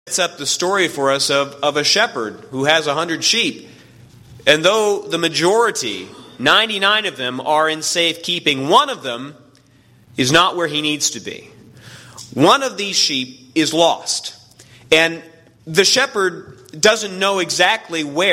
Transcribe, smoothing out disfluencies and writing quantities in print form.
up the story for us of a shepherd who has 100 sheep. And though the majority, 99 of them, are in safekeeping, one of them is not where he needs to be. One of these sheep is lost. And the shepherd doesn't know exactly where.